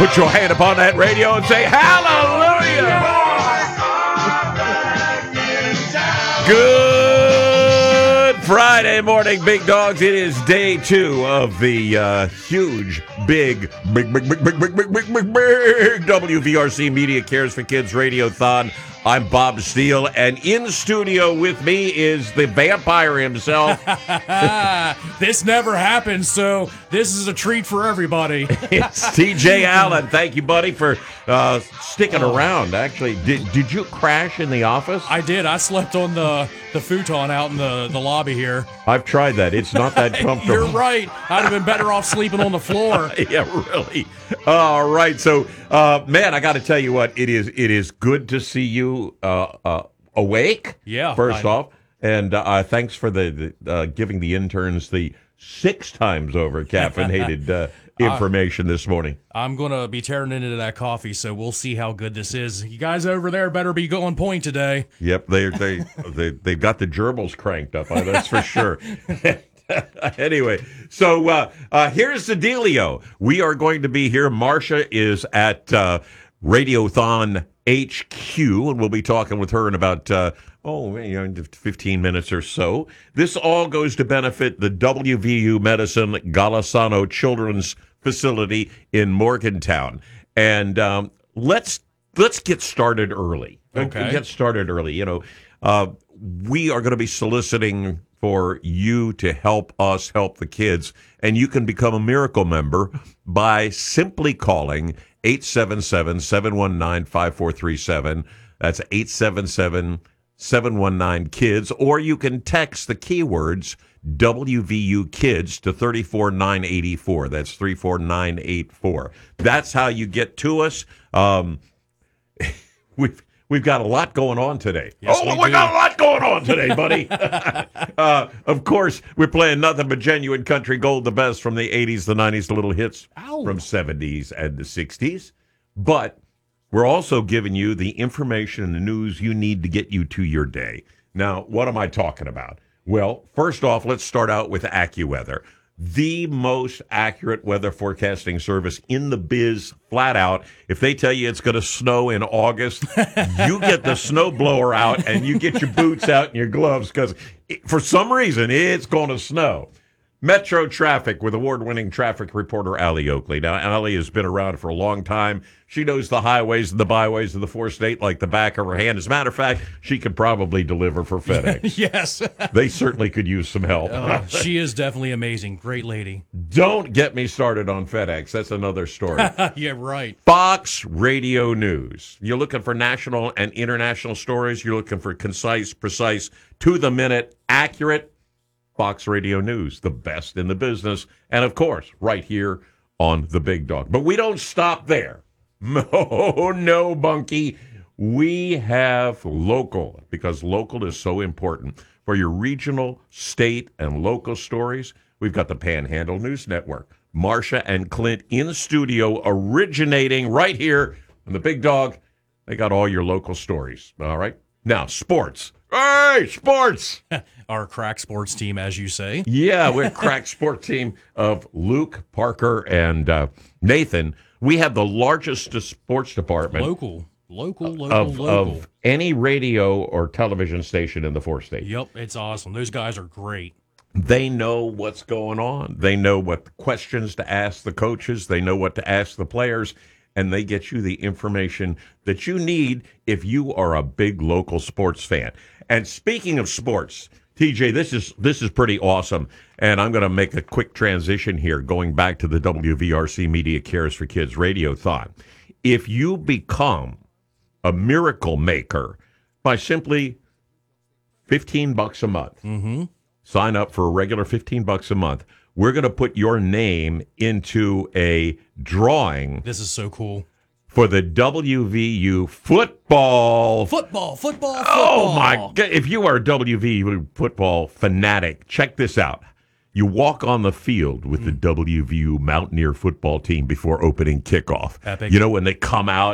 Put your hand upon that radio and say hallelujah. Good Friday morning, big dogs. It is day 2 of the huge, big WVRC Media Cares for Kids Radiothon. I'm Bob Steele, and in studio with me is the vampire himself. This never happens, so this is a treat for everybody. It's TJ Allen. Thank you, buddy, for sticking around. Actually, did you crash in the office? I did. I slept on the futon out in the lobby here. I've tried that. It's not that comfortable. You're right. I'd have been better off sleeping on the floor. Yeah, really. All right. So, man, I got to tell you what. It is good to see you awake. Yeah. First off, and thanks for the giving the interns the 6 times over caffeinated information this morning. I'm going to be tearing into that coffee, so we'll see how good this is. You guys over there better be on point today. Yep, they've got the gerbils cranked up. That's for sure. Anyway, so here's the dealio. We are going to be here. Marcia is at Radiothon HQ, and we'll be talking with her in about 15 minutes or so. This all goes to benefit the WVU Medicine Golisano Children's Facility in Morgantown. And let's get started early. Okay. Get started early. You know, we are going to be soliciting for you to help us help the kids, and you can become a Miracle member by simply calling 877-719-5437. That's 877-719-KIDS, or you can text the keywords WVU Kids to 34984. That's 34984. That's how you get to us. We've got a lot going on today. Yes, we got a lot going on today, buddy. Of course, we're playing nothing but genuine country gold, the best from the 80s, the 90s, the little hits from 70s and the 60s. But we're also giving you the information and the news you need to get you to your day. Now, what am I talking about? Well, first off, let's start out with AccuWeather, the most accurate weather forecasting service in the biz, flat out. If they tell you it's going to snow in August, you get the snowblower out and you get your boots out and your gloves because for some reason it's going to snow. Metro Traffic with award-winning traffic reporter Allie Oakley. Now, Allie has been around for a long time. She knows the highways and the byways of the 4-state like the back of her hand. As a matter of fact, she could probably deliver for FedEx. Yes. They certainly could use some help. She is definitely amazing. Great lady. Don't get me started on FedEx. That's another story. Yeah, right. Fox Radio News. You're looking for national and international stories. You're looking for concise, precise, to-the-minute, accurate. Fox Radio News, the best in the business, and of course, right here on The Big Dog. But we don't stop there. No, Bunky. We have local, because local is so important. For your regional, state, and local stories, we've got the Panhandle News Network. Marcia and Clint in studio, originating right here on The Big Dog. They got all your local stories, all right? Now, sports. Hey, sports! Our crack sports team, as you say. Yeah, we're a crack sport team of Luke, Parker, and Nathan. We have the largest sports department Local. of any radio or television station in the 4-state. Yep, it's awesome. Those guys are great. They know what's going on. They know what questions to ask the coaches. They know what to ask the players. And they get you the information that you need if you are a big local sports fan. And speaking of sports, TJ, this is pretty awesome. And I'm going to make a quick transition here, going back to the WVRC Media Cares for Kids Radiothon. If you become a miracle maker by simply $15 a month, sign up for a regular $15 a month. We're going to put your name into a drawing. This is so cool. For the WVU football. Football. Oh, my God. If you are a WVU football fanatic, check this out. You walk on the field with the WVU Mountaineer football team before opening kickoff. Epic. You know, when they come out